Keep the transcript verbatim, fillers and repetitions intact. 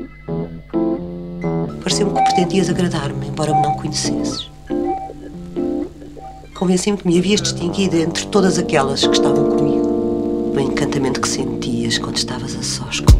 Pareceu-me que pretendias agradar-me, embora me não conhecesses. Convenci-me que me havias distinguido entre todas aquelas que estavam comigo, do encantamento que sentias quando estavas a sós comigo.